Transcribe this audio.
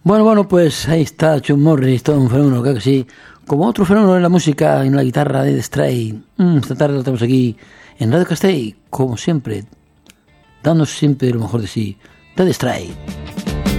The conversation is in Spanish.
Bueno, pues ahí está Chuck Morris, todo un fenómeno, claro que sí. Como otro fenómeno en la música, en la guitarra de The Stray. Esta tarde lo tenemos aquí en Radio Castell, como siempre, dando siempre lo mejor de sí. The Stray.